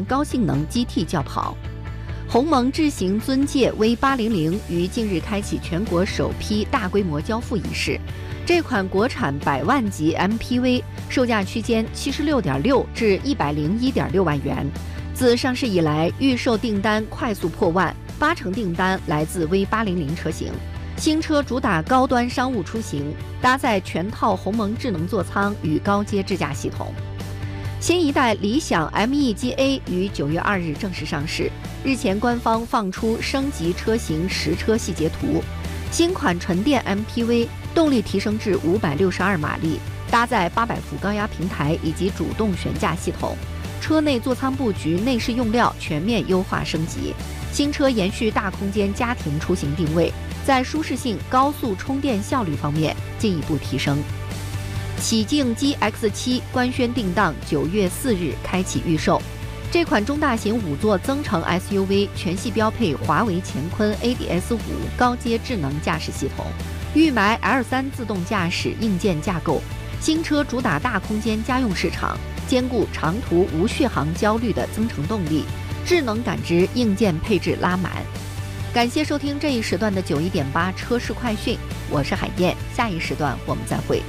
高性能 GT 轿跑。鸿蒙智行尊界 V800于近日开启全国首批大规模交付仪式。这款国产100万级 MPV 售价区间76.6至101.6万元。自上市以来，预售订单快速破万，80%订单来自 V800车型。新车主打高端商务出行，搭载全套鸿蒙智能座舱与高阶智驾系统。新一代理想 MEGA 于9月2日正式上市。日前，官方放出升级车型实车细节图。新款纯电 MPV 动力提升至562马力，搭载800伏高压平台以及主动悬架系统。车内座舱布局、内饰用料全面优化升级。新车延续大空间家庭出行定位，在舒适性、高速充电效率方面进一步提升。启境 GX7 官宣定档9月4日开启预售。这款中大型5座增程 SUV 全系标配华为乾坤 ADS5 高阶智能驾驶系统，预埋 L3 自动驾驶硬件架构。新车主打大空间家用市场，兼顾长途无续航焦虑的增程动力，智能感知硬件配置拉满。感谢收听这一时段的91.8车市快讯，我是海燕，下一时段我们再会。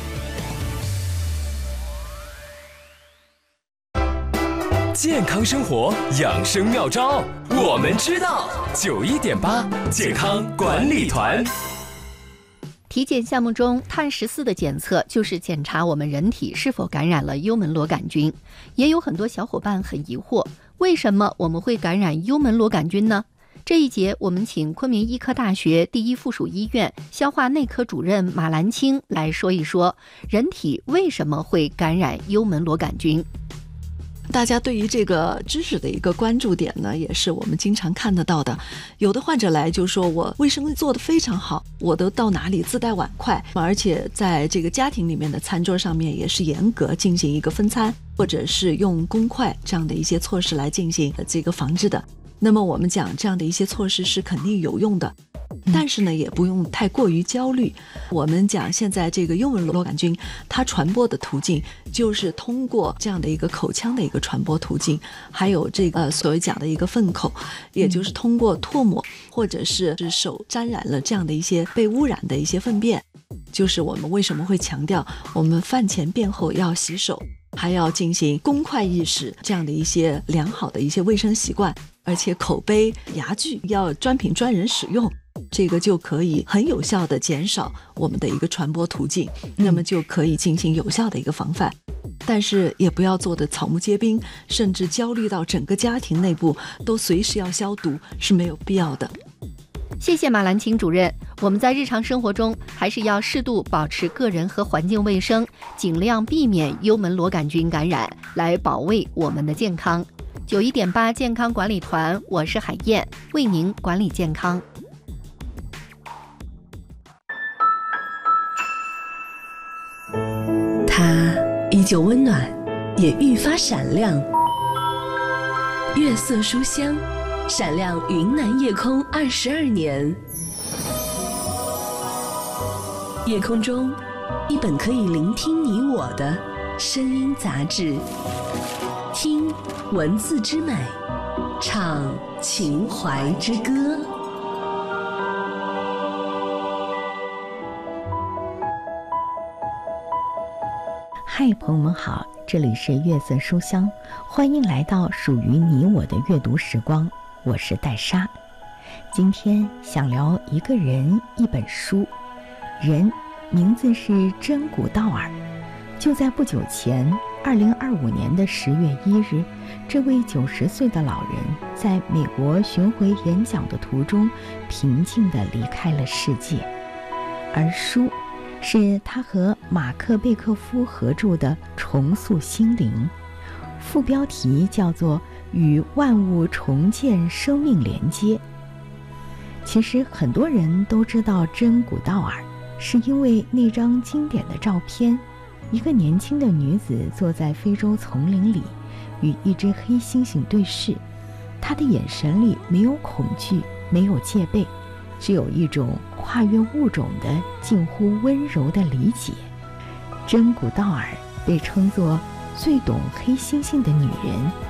健康生活养生妙招，我们知道。91.8健康管理团。 体检项目中，碳14的检测就是检查我们人体是否感染了幽门螺杆菌。也有很多小伙伴很疑惑，为什么我们会感染幽门螺杆菌呢？这一节我们请昆明医科大学第一附属医院消化内科主任马兰青来说一说，人体为什么会感染幽门螺杆菌。 大家对于这个知识的一个关注点呢，也是我们经常看得到的。有的患者来就说，我卫生做得非常好，我都到哪里自带碗筷，而且在这个家庭里面的餐桌上面也是严格进行一个分餐，或者是用公筷这样的一些措施来进行这个防治的。那么我们讲这样的一些措施是肯定有用的，但是呢也不用太过于焦虑。我们讲现在这个幽门螺杆菌它传播的途径就是通过这样的一个口腔的一个传播途径，还有这个所谓讲的一个粪口，也就是通过唾沫或者是手沾染了这样的一些被污染的一些粪便。就是我们为什么会强调我们饭前便后要洗手，还要进行公筷意识这样的一些良好的一些卫生习惯，而且口杯牙具要专品专人使用，这个就可以很有效的减少我们的一个传播途径，那么就可以进行有效的一个防范。但是也不要做的草木皆兵，甚至焦虑到整个家庭内部都随时要消毒，是没有必要的。 谢谢马兰青主任。我们在日常生活中还是要适度保持个人和环境卫生，尽量避免幽门螺杆菌感染，来保卫我们的健康。91.8健康管理团，我是海燕，为您管理健康。 它依旧温暖，也愈发闪亮。月色书香，闪亮云南夜空22年。夜空中，一本可以聆听你我的声音杂志，听文字之美，唱情怀之歌。 嗨，朋友们好，这里是月色书香，欢迎来到属于你我的阅读时光，我是戴莎。今天想聊一个人一本书，人名字是真古道尔。就在不久前2025年的10月1日，这位90岁的老人在美国巡回演讲的途中平静地离开了世界，而书是他和马克·贝克夫合著的《重塑心灵》，副标题叫做与万物重建生命连接。其实很多人都知道真古道尔，是因为那张经典的照片，一个年轻的女子坐在非洲丛林里，与一只黑猩猩对视，她的眼神里没有恐惧，没有戒备，只有一种跨越物种的近乎温柔的理解。真古道尔被称作最懂黑猩猩的女人，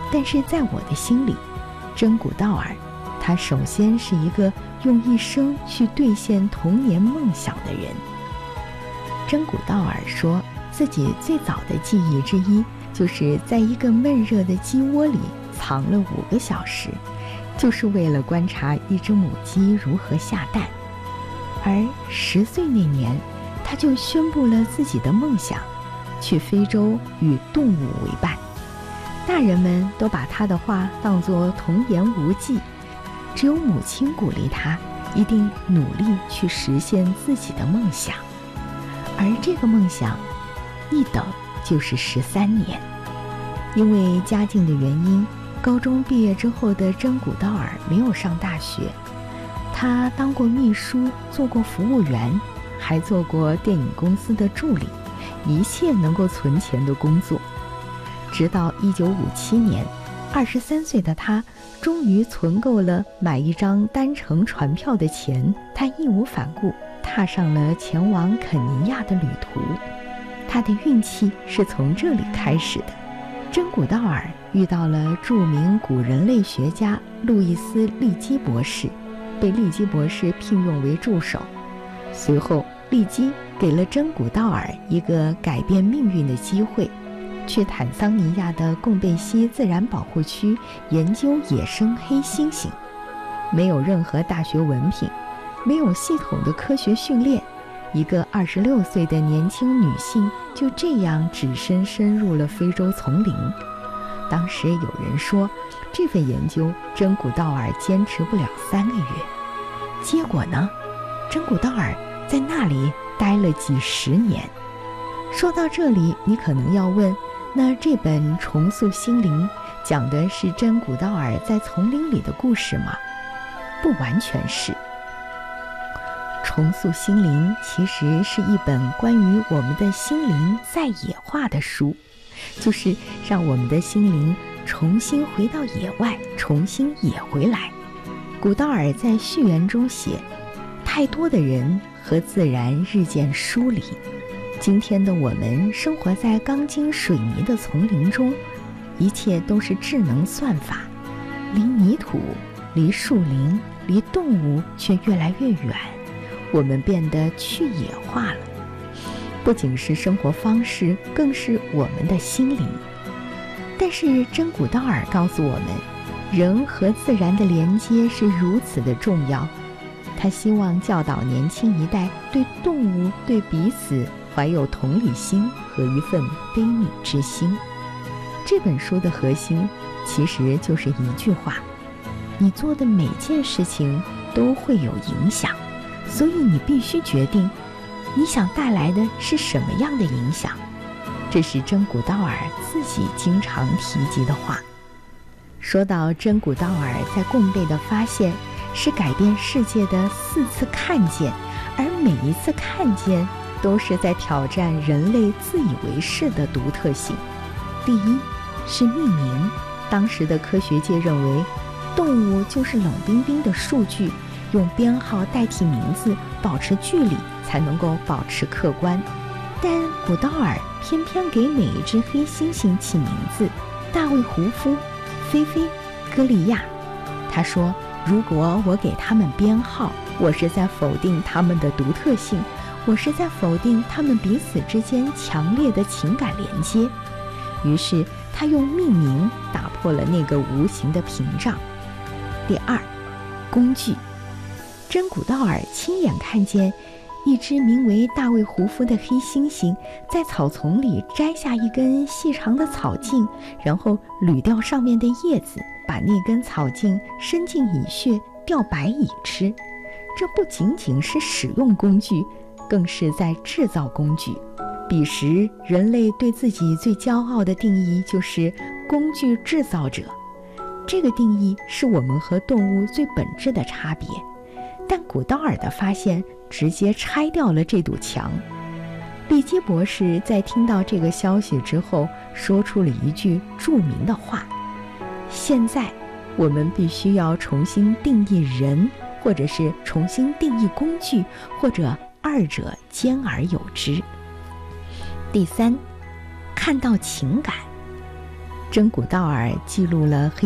但是在我的心里，真古道尔，他首先是一个用一生去兑现童年梦想的人。真古道尔说，自己最早的记忆之一，就是在一个闷热的鸡窝里藏了5个小时，就是为了观察一只母鸡如何下蛋。而10岁那年，他就宣布了自己的梦想，去非洲与动物为伴。大人们都把他的话当作童言无忌，只有母亲鼓励他一定努力去实现自己的梦想。而这个梦想一等就是13年。因为家境的原因，高中毕业之后的真古道尔没有上大学，他当过秘书，做过服务员，还做过电影公司的助理，一切能够存钱的工作。直到1957年，23岁的他终于存够了买一张单程船票的钱，他义无反顾踏上了前往肯尼亚的旅途。他的运气是从这里开始的。真古道尔遇到了著名古人类学家路易斯·利基博士，被利基博士聘用为助手。随后，利基给了真古道尔一个改变命运的机会，去坦桑尼亚的贡贝西自然保护区研究野生黑猩猩。没有任何大学文凭，没有系统的科学训练，一个26岁的年轻女性就这样只身深入了非洲丛林。当时有人说，这份研究真古道尔坚持不了3个月。结果呢，真古道尔在那里待了几10年。说到这里，你可能要问，那这本《重塑心灵》讲的是真古道尔在丛林里的故事吗？不完全是。重塑心灵其实是一本关于我们的心灵再野化的书，就是让我们的心灵重新回到野外，重新野回来。古道尔在序言中写，太多的人和自然日渐疏离，今天的我们生活在钢筋水泥的丛林中，一切都是智能算法，离泥土，离树林，离动物却越来越远。我们变得去野化了，不仅是生活方式，更是我们的心灵。但是真古道尔告诉我们，人和自然的连接是如此的重要。他希望教导年轻一代对动物、对彼此怀有同理心和一份悲悯之心。这本书的核心其实就是一句话：你做的每件事情都会有影响，所以你必须决定你想带来的是什么样的影响。这是真古道尔自己经常提及的话。说到真古道尔在贡贝的发现是改变世界的4次看见，而每一次看见都是在挑战人类自以为是的独特性。第一是命名，当时的科学界认为动物就是冷冰冰的数据，用编号代替名字，保持距离才能够保持客观。但古道尔偏偏给每一只黑猩猩起名字，大卫胡夫、菲菲、歌利亚。他说，如果我给他们编号，我是在否定他们的独特性，我是在否定他们彼此之间强烈的情感连接。于是他用命名打破了那个无形的屏障。第二，工具。真古道尔亲眼看见一只名为大卫胡夫的黑猩猩在草丛里摘下一根细长的草茎，然后捋掉上面的叶子，把那根草茎伸进蚁穴钓白蚁吃。这不仅仅是使用工具，更是在制造工具。彼时人类对自己最骄傲的定义就是工具制造者，这个定义是我们和动物最本质的差别。但古道尔的发现直接拆掉了这堵墙。利基博士在听到这个消息之后，说出了一句著名的话：现在我们必须要重新定义人，或者是重新定义工具，或者二者兼而有之。第三，看到情感。 真古道尔记录了黑